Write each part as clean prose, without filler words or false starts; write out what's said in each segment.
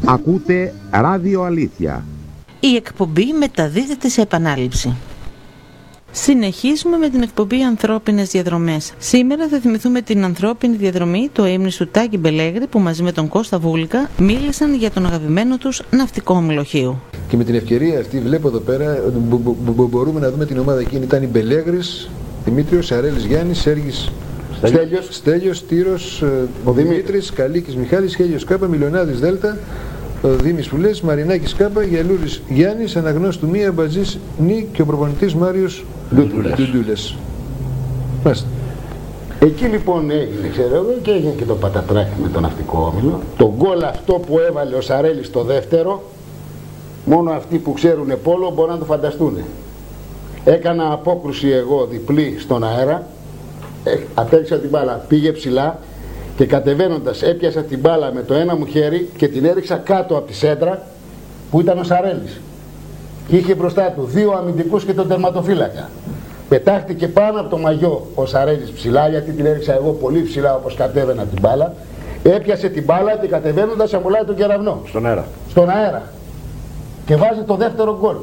Ακούτε Ράδιο Αλήθεια. Η εκπομπή μεταδίδεται σε επανάληψη. Συνεχίζουμε με την εκπομπή Ανθρώπινες Διαδρομές. Σήμερα θα θυμηθούμε την ανθρώπινη διαδρομή του ύμνης του Τάκη Μπελέγρη, που μαζί με τον Κώστα Βούλικα μίλησαν για τον αγαπημένο τους ναυτικό ομιλοχείο. Και με την ευκαιρία αυτή βλέπω εδώ πέρα ότι μπορούμε να δούμε την ομάδα εκείνη. Ήταν η Μπελέγρης, Δημήτριος, Σαρέλης Γιάννης, Σέργης Στέλιος, Τύρος, Δημήτρης, Καλίκης Μιχάλης, Χέλιος Κάπα, Μιλιονάδης Δέλτα, Δήμης Πουλές, Μαρινάκης Κάπα, Γελούρης Γιάννης, Αναγνώστης του Μία, Μπατζής Νι και ο προπονητής Μάριος Ντουντούλες. Εκεί λοιπόν έγινε, ξέρω εγώ, και έγινε και το πατατράκι με τον ναυτικό όμιλο. Το γκολ αυτό που έβαλε ο Σαρέλης το δεύτερο, μόνο αυτοί που ξέρουν πόλο μπορούν να το φανταστούν. Έκανα απόκρουση εγώ διπλή στον αέρα, απέριξα την μπάλα, πήγε ψηλά και κατεβαίνοντας έπιασα την μπάλα με το ένα μου χέρι και την έριξα κάτω από τη σέντρα που ήταν ο Σαρέλης. Και είχε μπροστά του δύο αμυντικούς και τον τερματοφύλακα. Πετάχτηκε πάνω από το μαγιό ο Σαρέλης ψηλά, γιατί την έριξα εγώ πολύ ψηλά όπως κατέβαινα την μπάλα. Έπιασε την μπάλα και κατεβαίνοντας αμολάει τον κεραυνό. Στον αέρα. Και βάζει το δεύτερο γκολ.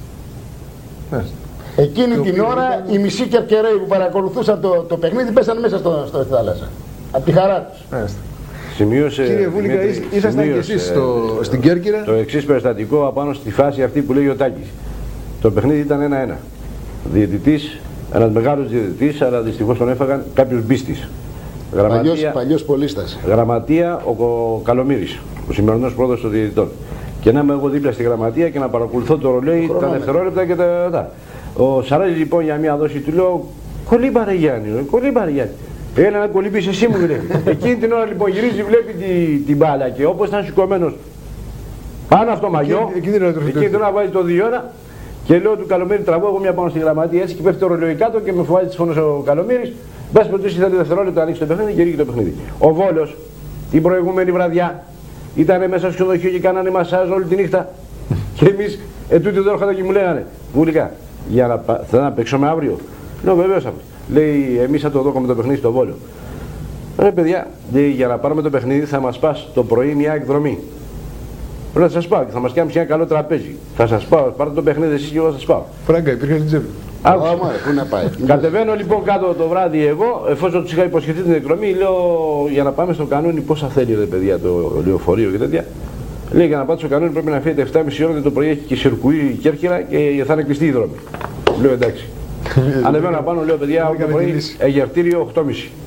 Εκείνη την ώρα οι μισοί Κερκεραίοι που παρακολουθούσαν το παιχνίδι πέσανε μέσα στη θάλασσα. Από τη χαρά τους. Σημείωσε, κύριε Βούλικα, ήσασταν και εσείς στην Κέρκυρα. Το εξής περιστατικό απάνω στη φάση αυτή που λέει ο Τάκης. Το παιχνίδι ήταν 1-1. Διαιτητής, ένας μεγάλος διαιτητής, αλλά δυστυχώς τον έφαγαν κάποιος μπίστης. Παλιός πολίστας. Γραμματεία ο Καλομύρης, ο σημερινός πρόεδρος των διαιτητών. Και να είμαι εγώ δίπλα στη γραμματεία και να παρακολουθώ το ρολόι, τα δευτερόλεπτα και τα. Ο Σαρέλης λοιπόν για μια δόση του λέω: κολύμπαρε Γιάννη, κολύμπαρε Γιάννη. Έλα να κολύμπεις εσύ μου, λέει. Εκείνη την ώρα λοιπόν γυρίζει, βλέπει την μπάλα και όπως ήταν σηκωμένος πάνω από το μαγιό, εκείνη την ώρα βάζει το 2 ώρα και λέω του Καλομύρη: τραβώ εγώ μια πάνω στη γραμματεία, έτσι και πέφτει το ρολόι κάτω και με φοβάζει τις φωνές ο Καλομύρης. Μπας ποτέ θέλει δευτερόλεπτα να ανοίξει το παιχνίδι και ρίχνει το παιχνίδι. Ο Βόλος την προηγούμενη βραδιά ήταν μέσα στο ξενοδοχείο και κάνανε μασάζ όλη τη νύχτα. Και εμείς τούτοι εδώ έρχονταν και μου λέγανε: Βούλικα, θα παίξουμε αύριο. Λέω: βεβαίως. Λέει: εμείς θα το δω με το παιχνίδι στο Βόλο. Ρε παιδιά, λέει, για να πάρουμε το παιχνίδι θα μας πας το πρωί μια εκδρομή. Πρέπει να σας πάω και θα μας κάνεις ένα καλό τραπέζι. Θα σας πάω, πάρτε το παιχνίδι εσείς και εγώ θα σας πάω. Φράγκα, υπήρχε στην τσέπη. Πού να πάει. Κατεβαίνω λοιπόν κάτω το βράδυ εγώ, εφόσον τους είχα υποσχεθεί την εκδρομή, λέω: για να πάμε στο κανόνι, πόσα θέλει ρε παιδιά το λεωφορείο και τέτοια. Λέει: για να πάτε στο κανόνι πρέπει να φύγετε 7.30 ώρα και το πρωί έχει και σιρκουί η Κέρκυρα και θα είναι κλειστή η δρόμη. Λέω: εντάξει. Ανεβαίνω απάνω, λέω: παιδιά, το πρωί εγερτήριο 8.30.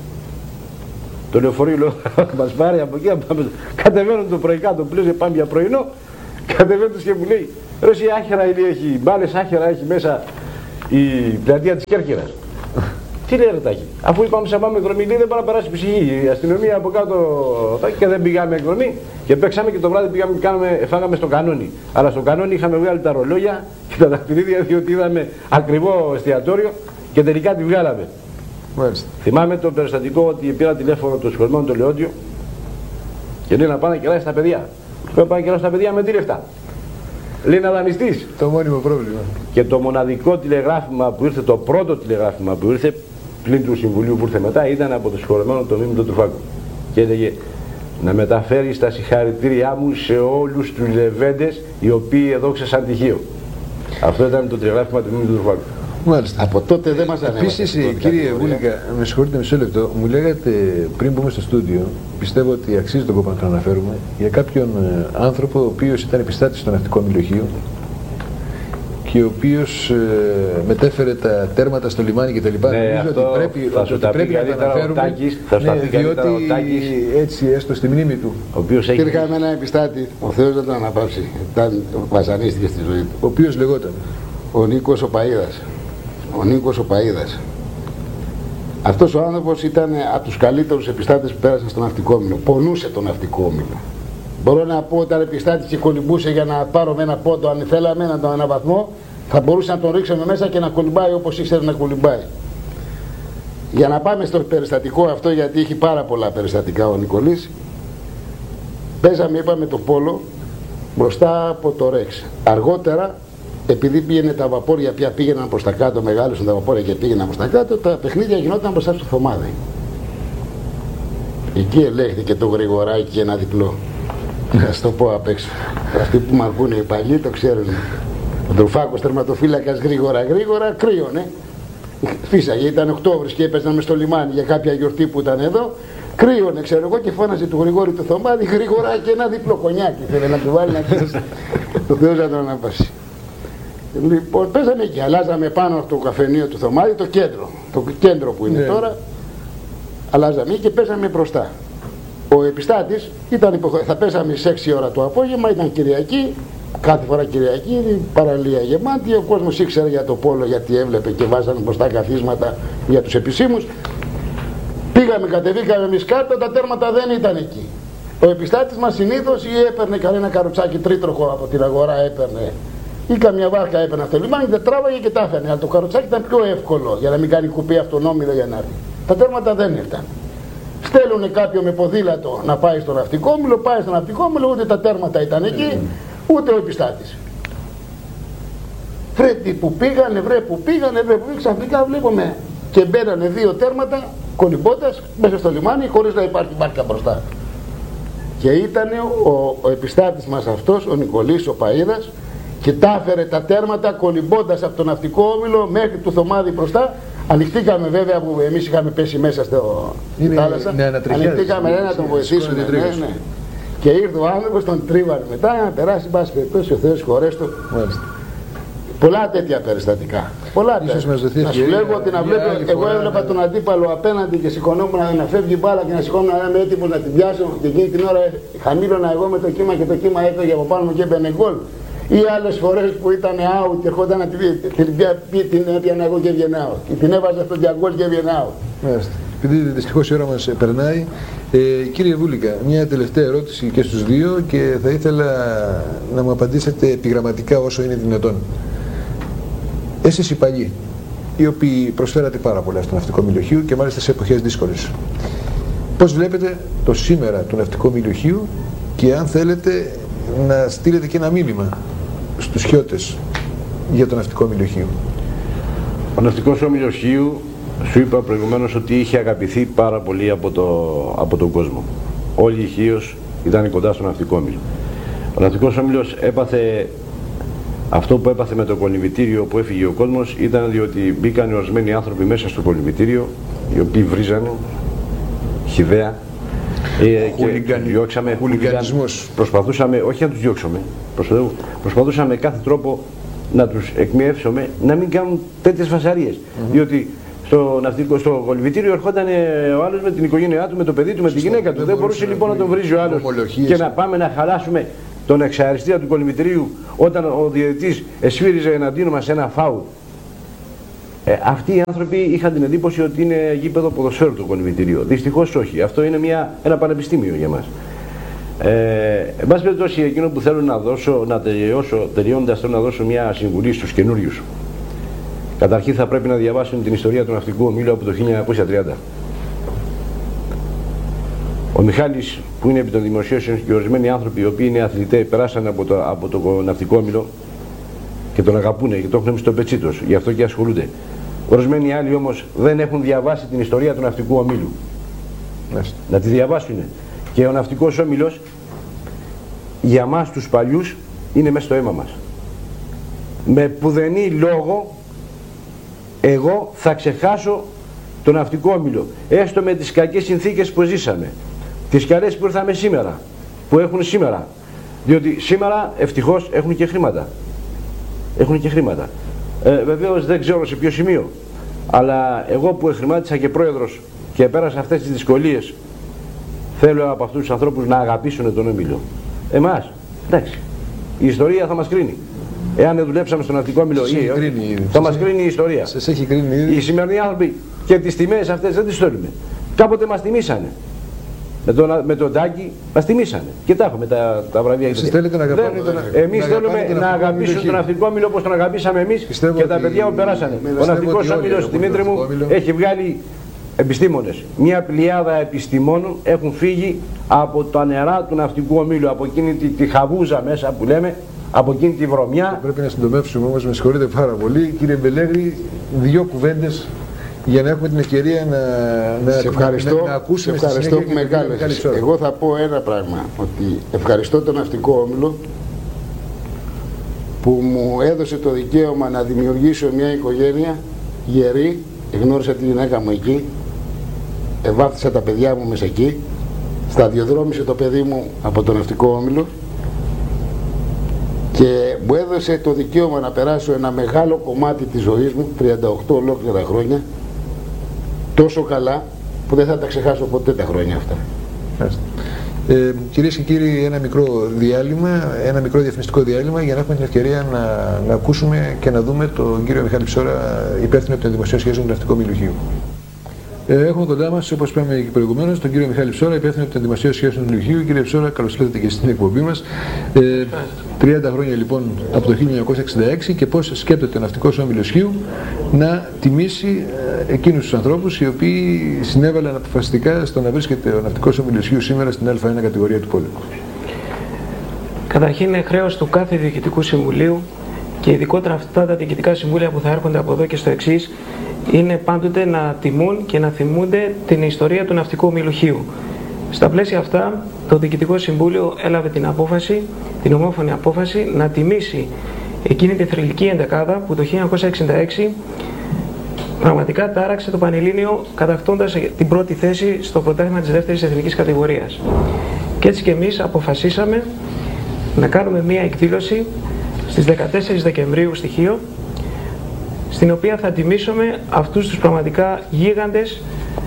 Το λεωφορείο λέω: μας πάρει από εκεί, πάμε. Κατεβαίνω το πρωί κάτω, πλέον πάμε για πρωινό. Κατεβαίνω και μου λέει: ρε εσύ άχερα έχει, μπάλες άχερα έχει μέσα η πλατεία της Κέρκυρας. Τι λέει ρε Τάκη, αφού είπαμε σε πάμε εκδρομή, λέει δεν πάει να περάσει ψυχή. Η αστυνομία από κάτω και δεν πήγαμε εκδρομή και παίξαμε και το βράδυ πήγαμε, φάγαμε στο κανόνι. Αλλά στο κανόνι είχαμε βγάλει τα ρολόγια και τα δαχτυλίδια, διότι είδαμε ακριβό εστιατόριο και τελικά τη βγάλαμε. Μάλιστα. Θυμάμαι το περιστατικό ότι πήρα τηλέφωνο το σχολμένο το Λεόντιο και λέει να πάνε να κεράσει στα παιδιά. Πρέπει να πάνε να κεράσει στα παιδιά με τι λεφτά. Λέει να δανειστείς. Το μόνιμο πρόβλημα. Και το μοναδικό τηλεγράφημα που ήρθε, το πρώτο τηλεγράφημα που ήρθε πλην του Συμβουλίου που ήρθε μετά, ήταν από το συγχωρεμένο τον Μίμητο Τρουφάκο. Και έλεγε να μεταφέρει τα συγχαρητήριά μου σε όλους τους λεβέντες οι οποίοι εδόξασαν τυχείο. Αυτό ήταν το τηλεγράφημα του Μίμητου Τρουφάκου. Μάλιστα. Από τότε δεν μας ανέβασε. Επίσης, κύριε Βούλικα, με συγχωρείτε μισό λεπτό, μου λέγατε πριν μπούμε στο στούντιο, πιστεύω ότι αξίζει τον κόπο να το αναφέρουμε, για κάποιον άνθρωπο ο οποίος ήταν επιστάτης στο ναυτικό ομιλοχείο και ο οποίος μετέφερε τα τέρματα στο λιμάνι κτλ. Ναι, νομίζω ότι πρέπει να το αναφέρουμε, διότι έτσι έστω στη μνήμη του. Υπήρχαμε ένα επιστάτη, ο Θεός δεν τον αναπαύσει, βασανίστηκε στη ζωή του. Ο οποίος λεγόταν ο Νίκος ο Παΐδας. Ο Νίκος ο Παΐδας. Αυτός ο άνθρωπος ήταν από τους καλύτερους επιστάτες που πέρασαν στο ναυτικό όμιλο. Πονούσε το ναυτικό όμιλο. Μπορώ να πω ότι ήταν επιστάτης και κολυμπούσε για να πάρω με ένα πόντο, αν θέλαμε να τον αναβαθμό, θα μπορούσε να τον ρίξουμε μέσα και να κολυμπάει όπως ήξερε να κολυμπάει. Για να πάμε στο περιστατικό αυτό, γιατί έχει πάρα πολλά περιστατικά ο Νικολής. Παίζαμε, είπαμε, το πόλο μπροστά από το Ρεξ. Αργότερα, επειδή πήγαινε τα βαπόρια, πια πήγαιναν προς τα κάτω, μεγάλωσαν τα βαπόρια και πήγαιναν προς τα κάτω, τα παιχνίδια γινόταν μπροστά στο Θωμάδι. Εκεί ελέγχθηκε το Γρηγοράκι ένα διπλό. Να σου το πω απ' έξω. Αυτοί που μ' ακούνε οι παλιοί το ξέρουν. Ο Τρουφάκος τερματοφύλακας γρήγορα κρύωνε. Φύσαγε, ήταν Οκτώβρης και έπαιζαν μες στο λιμάνι για κάποια γιορτή που ήταν εδώ. Κρύωνε, ξέρω εγώ, και φώναζε του Γρηγόρη του Θωμάδη γρήγορα και ένα δίπλο κονιάκι. Θέλει να του βάλει να πιάσει. Το Θεός να τον αναπάσει. Λοιπόν, παίζαμε εκεί, αλλάζαμε πάνω από το καφενείο του Θωμάδη το κέντρο που είναι τώρα. Αλλάζαμε και παίζαμε μπροστά. Ο επιστάτης θα παίζαμε σε 6 ώρα το απόγευμα, ήταν Κυριακή, κάθε φορά Κυριακή, παραλία γεμάτη, ο κόσμος ήξερε για το πόλο γιατί έβλεπε και βάζανε μπροστά καθίσματα για τους επισήμους. Πήγαμε, κατεβήκαμε εμείς κάτω, τα τέρματα δεν ήταν εκεί. Ο επιστάτης μας συνήθως ή έπαιρνε κανένα καροτσάκι τρίτροχο από την αγορά, έπαιρνε, ή καμιά βάρκα έπαιρνε από το λιμάνι, δεν τράβαγε και τα έφερνε. Αλλά το καροτσάκι ήταν πιο εύκολο για να μην κάνει κουπί αυτονόμιλο για να έρθει. Τα τέρματα δεν ήρθαν. Στέλνουνε κάποιον με ποδήλατο να πάει στο ναυτικόμιλο, πάει στο ναυτικόμιλο, ούτε τα τέρματα ήταν εκεί, ούτε ο επιστάτης. Βρε που πήγανε, ξαφνικά βλέπουμε και μπαίνανε 2 τέρματα κολυμπώντας μέσα στο λιμάνι χωρίς να υπάρχει βάρκα μπροστά. Και ήταν ο επιστάτης μας αυτός, ο Νικολής, ο Παΐδας, και τα έφερε τα τέρματα κολυμπώντας από το ναυτικό όμιλο μέχρι του Θωμάδη μπροστά. Ανοιχτήκαμε βέβαια που εμείς είχαμε πέσει μέσα στο θάλασσα. Ανοιχτήκαμε να τον βοηθήσουμε. Ναι. Και ήρθε ο άνθρωπος, τον τρίβανε μετά να περάσει, πάση περιπτώσει, ο Θεός χωρέστο. Πολλά τέτοια περιστατικά. Πολλά τέτοια. Να σου λέγω ότι εγώ έβλεπα τον αντίπαλο απέναντι και σηκωνόμουν να φεύγει μπάλα και να σηκώνω να είμαι έτοιμος να την πιάσω. Και εκείνη την ώρα χαμήλωνα εγώ με το κύμα και το κύμα έφεγε από πάνω μου και έμπαινε γκολ. Ή άλλες φορές που ήταν out και ερχόταν να την έπιανα εγώ και έβγαινε out. Την έβαζα στον διαγκόλ και έβγαινε out. Επειδή δυστυχώς η ώρα μας περνάει, κύριε Βούλικα, μια τελευταία ερώτηση και στους δύο και θα ήθελα να μου απαντήσετε επιγραμματικά όσο είναι δυνατόν. Εσείς οι παλιοί, οι οποίοι προσφέρατε πάρα πολλά στο ναυτικό μηλοχείο και μάλιστα σε εποχές δύσκολες, πώς βλέπετε το σήμερα του ναυτικού μηλοχείου και αν θέλετε να στείλετε και ένα μήνυμα στους χιώτες για το ναυτικό μηλοχείο? Ο ναυτικός ομιλοχείου, σου είπα προηγουμένως ότι είχε αγαπηθεί πάρα πολύ από τον κόσμο. Όλη η Χίος ήταν κοντά στο ναυτικό όμιλο. Ο ναυτικός όμιλος έπαθε αυτό που έπαθε με το κολυμβητήριο που έφυγε ο κόσμος, ήταν διότι μπήκαν ορισμένοι άνθρωποι μέσα στο κολυμβητήριο, οι οποίοι βρίζανε χυδαία και διώξαμε, προσπαθούσαμε, όχι να τους διώξουμε, προσπαθούσαμε με κάθε τρόπο να τους εκμιεύσουμε να μην κάνουν τέτοιες φασαρίες. Διότι στο κολυμβητήριο ερχόταν ο άλλος με την οικογένειά του, με το παιδί του, με τη γυναίκα του. Δεν μπορούσε λοιπόν να τον βρίζει ο άλλος και να πάμε να χαλάσουμε τον εξαριστία του κολυμβητηρίου όταν ο διαιτητής εσφύριζε εναντίον μας ένα φάουλ. Αυτοί οι άνθρωποι είχαν την εντύπωση ότι είναι γήπεδο ποδοσφαίρου το κολυμβητήριο. Δυστυχώς όχι. Αυτό είναι ένα πανεπιστήμιο για μας. Εν πάση περιπτώσει, εκείνο που θέλω να δώσω, να τελειώσω, τελειώνοντας, θέλω να δώσω μια συμβουλή στους καινούριους. Καταρχήν θα πρέπει να διαβάσουν την ιστορία του ναυτικού ομίλου από το 1930. Ο Μιχάλης, που είναι επί των δημοσίευσεων, και ορισμένοι άνθρωποι οι οποίοι είναι αθλητές, περάσαν από το ναυτικό όμιλο και τον αγαπούνε και το έχουν στο πετσί τους, γι' αυτό και ασχολούνται. Ορισμένοι άλλοι όμως δεν έχουν διαβάσει την ιστορία του ναυτικού ομίλου. Να τη διαβάσουν. Και ο ναυτικός όμιλος για μας τους παλιούς είναι μέσα στο αίμα μας. Με πουδενή λόγο εγώ θα ξεχάσω το ναυτικό όμιλο, έστω με τις κακές συνθήκες που ζήσαμε, τις καλές που ήρθαμε σήμερα, που έχουν σήμερα, διότι σήμερα ευτυχώς έχουν και χρήματα. Έχουν και χρήματα. Βεβαίως δεν ξέρω σε ποιο σημείο, αλλά εγώ που εχρημάτισα και πρόεδρος και πέρασα αυτές τις δυσκολίες, θέλω από αυτούς τους ανθρώπους να αγαπήσουν τον όμιλο. Εμάς, εντάξει, η ιστορία θα μας κρίνει. Εάν δεν δουλέψαμε στον ναυτικό όμιλο, θα μας κρίνει η ιστορία. Σας έχει κρίνει ήδη. Οι σημερινοί άνθρωποι και τις τιμές αυτές δεν τις θέλουμε. Κάποτε μας τιμήσανε. Με τον Τάκη μας τιμήσανε. Και τα έχουμε τα βραβεία. Εσείς θέλετε να αγαπάτε. Εμείς θέλουμε να αγαπήσουν τον ναυτικό όμιλο όπως τον αγαπήσαμε εμείς και τα παιδιά που περάσανε. Ο ναυτικός όμιλος, Δημήτρη μου, έχει βγάλει επιστήμονες. Μια πλειάδα επιστημόνων έχουν φύγει από τα νερά του ναυτικού ομίλου, από εκείνη τη χαβούζα μέσα που λέμε, από εκείνη τη βρωμιά. Πρέπει να συντομεύσουμε όμως, με συγχωρείτε πάρα πολύ. Κύριε Μπελέγρη, 2 κουβέντες για να έχουμε την ευκαιρία να ακούσουμε. Σε ευχαριστώ που με κάλεσες. Εγώ θα πω ένα πράγμα, ότι ευχαριστώ τον Ναυτικό Όμιλο που μου έδωσε το δικαίωμα να δημιουργήσω μια οικογένεια γερή. Γνώρισα τη γυναίκα μου εκεί, ευάφτισα τα παιδιά μου μέσα εκεί, σταδιοδρόμησε το παιδί μου από τον Ναυτικό Όμιλο και μου έδωσε το δικαίωμα να περάσω ένα μεγάλο κομμάτι της ζωής μου, 38 ολόκληρα χρόνια, τόσο καλά που δεν θα τα ξεχάσω ποτέ τα χρόνια αυτά. Κυρίες και κύριοι, ένα μικρό διάλειμμα, ένα μικρό διαφημιστικό διάλειμμα για να έχουμε την ευκαιρία να ακούσουμε και να δούμε τον κύριο Μιχάλη Ψώρα, υπεύθυνο από την Δημοσίων Σχέσεων του Ναυτικού Ομίλου Χίου. Έχουμε κοντά μας, όπως είπαμε και προηγουμένως, τον κύριο Μιχάλη Ψώρα, υπεύθυνο από την Δημοσίων Σχέσεων του Λιχείου. Κύριε Ψώρα, καλώς ήρθατε και στην εκπομπή μας. 30 χρόνια λοιπόν από το 1966 και πώς σκέπτεται ο Ναυτικός Όμιλος Χίου να τιμήσει εκείνους τους ανθρώπους οι οποίοι συνέβαλαν αποφασιστικά στο να βρίσκεται ο Ναυτικός Όμιλος Χίου σήμερα στην Α1 κατηγορία του πόλεμου. Καταρχήν είναι χρέος του κάθε Διοικητικού Συμβουλίου και ειδικότερα αυτά τα διοικητικά συμβούλια που θα έρχονται από εδώ και στο εξής, είναι πάντοτε να τιμούν και να θυμούνται την ιστορία του Ναυτικού Ομίλου Χίου. Στα πλαίσια αυτά, το Διοικητικό Συμβούλιο έλαβε την απόφαση, την ομόφωνη απόφαση, να τιμήσει εκείνη τη θρυλική εντεκάδα που το 1966 πραγματικά τάραξε το Πανελλήνιο κατακτώντας την πρώτη θέση στο πρωτάθλημα της δεύτερης εθνικής κατηγορίας. Και έτσι και εμείς αποφασίσαμε να κάνουμε μία εκδήλωση στις 14 Δεκεμβρίου στη Χίο, στην οποία θα τιμήσουμε αυτούς τους πραγματικά γίγαντες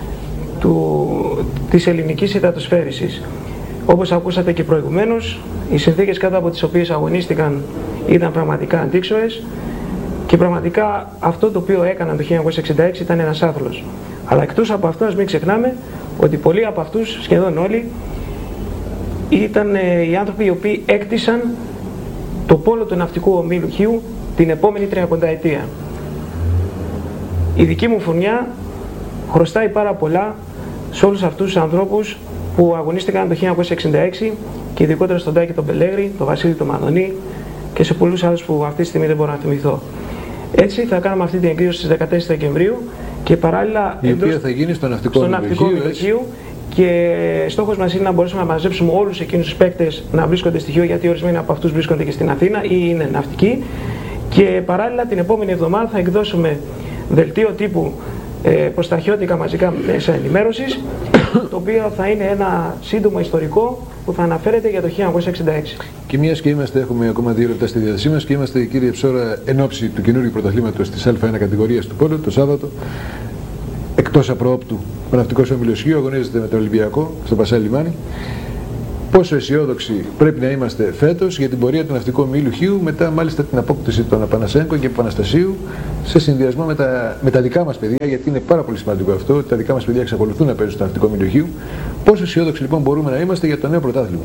της ελληνικής υδατοσφαίρισης. Όπως ακούσατε και προηγουμένως, οι συνθήκες κάτω από τις οποίες αγωνίστηκαν ήταν πραγματικά αντίξωες και πραγματικά αυτό το οποίο έκαναν το 1966 ήταν ένας άθλος. Αλλά εκτός από αυτό, ας μην ξεχνάμε ότι πολλοί από αυτούς, σχεδόν όλοι, ήταν οι άνθρωποι οι οποίοι έκτισαν το πόλο του Ναυτικού Ομίλου Χίου την επόμενη 30 ετία. Η δική μου φουρνιά χρωστάει πάρα πολλά σε όλους αυτούς τους ανθρώπους που αγωνίστηκαν το 1966 και ειδικότερα στον Τάκη τον Μπελέγρη, τον Βασίλη τον Μαδονή και σε πολλούς άλλους που αυτή τη στιγμή δεν μπορώ να θυμηθώ. Έτσι θα κάνουμε αυτή την εκδήλωση στις 14 Δεκεμβρίου και παράλληλα η οποία θα γίνει στο Ναυτικό Ομίλο Χίου και στόχος μας είναι να μπορέσουμε να μαζέψουμε όλους εκείνους τους παίκτες να βρίσκονται στη Χίο, γιατί ορισμένοι από αυτούς βρίσκονται και στην Αθήνα ή είναι ναυτικοί, και παράλληλα την επόμενη εβδομάδα θα εκδώσουμε δελτίο τύπου προς τα αρχαιώτικα μαζικά μέσα ενημέρωσης, το οποίο θα είναι ένα σύντομο ιστορικό που θα αναφέρεται για το 1966. Και μιας και έχουμε ακόμα 2 λεπτά στη διάθεσή μας και είμαστε, κύριε Ψώρα, εν ώψη του καινούριου πρωταθλήματος της Α1 κατηγορίας του πόλου, το Σάββατο, εκτός απροόπτου, ο Ναυτικός Όμιλος Χίου αγωνίζεται με το Ολυμπιακό στο Πασάλι Λιμάνι. Πόσο αισιόδοξοι πρέπει να είμαστε φέτος για την πορεία του Ναυτικού Ομίλου Χίου, μετά μάλιστα την απόκτηση των Απανασέγκο και Παναστασίου, σε συνδυασμό με τα δικά μας παιδιά, γιατί είναι πάρα πολύ σημαντικό αυτό, ότι τα δικά μας παιδιά εξακολουθούν να παίζουν στο Ναυτικό Ομίλου Χίου. Πόσο αισιόδοξοι λοιπόν μπορούμε να είμαστε για το νέο πρωτάθλημα?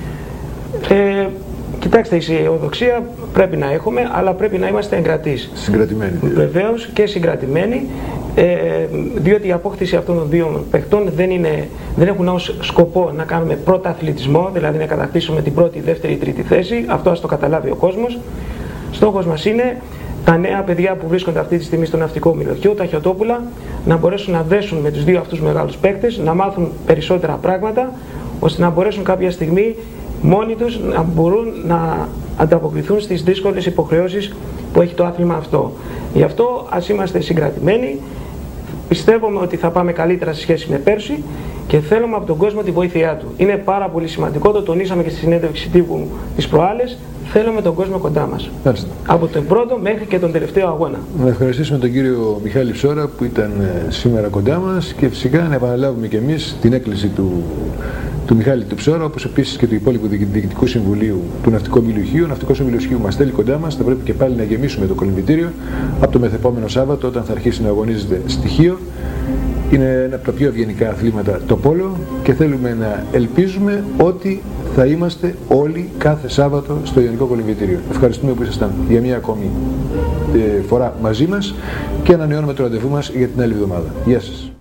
Κοιτάξτε, η αισιοδοξία πρέπει να έχουμε, αλλά πρέπει να είμαστε εγκρατείς. Συγκρατημένοι. Βεβαίως και συγκρατημένοι, διότι η απόκτηση αυτών των δύο παιχτών δεν έχουν ως σκοπό να κάνουμε πρωταθλητισμό, δηλαδή να κατακτήσουμε την πρώτη, δεύτερη ή τρίτη θέση. Αυτό ας το καταλάβει ο κόσμος. Στόχος μας είναι τα νέα παιδιά που βρίσκονται αυτή τη στιγμή στο Ναυτικό Ομίλο Χίου, τα Χιωτόπουλα, να μπορέσουν να δέσουν με τους δύο αυτούς μεγάλους παίκτες, να μάθουν περισσότερα πράγματα, ώστε να μπορέσουν κάποια στιγμή μόνοι τους να μπορούν να ανταποκριθούν στις δύσκολες υποχρεώσεις που έχει το άθλημα αυτό. Γι' αυτό ας είμαστε συγκρατημένοι, πιστεύουμε ότι θα πάμε καλύτερα σε σχέση με πέρσι και θέλουμε από τον κόσμο τη βοήθειά του. Είναι πάρα πολύ σημαντικό, το τονίσαμε και στη συνέντευξη τύπου τις προάλλες, θέλουμε τον κόσμο κοντά μας. Μάλιστα. Από τον πρώτο μέχρι και τον τελευταίο αγώνα. Να ευχαριστήσουμε τον κύριο Μιχάλη Ψώρα που ήταν σήμερα κοντά μας και φυσικά να επαναλάβουμε και εμείς την έκκληση του Μιχάλη του Ψώρα, όπως επίσης και του υπόλοιπου Διοικητικού Συμβουλίου του Ναυτικού Ομίλου Χίου. Ο Ναυτικός Ομίλος Χίου μας θέλει κοντά μας, θα πρέπει και πάλι να γεμίσουμε το κολυμβητήριο από το μεθεπόμενο Σάββατο, όταν θα αρχίσει να αγωνίζεται στη Χίο. Είναι ένα από τα πιο ευγενικά αθλήματα το πόλο και θέλουμε να ελπίζουμε ότι θα είμαστε όλοι κάθε Σάββατο στο Ιωνικό Κολυμβητήριο. Ευχαριστούμε που ήσασταν για μια ακόμη φορά μαζί μας και ανανεώνουμε το ραντεβού μας για την άλλη εβδομάδα. Γεια σας.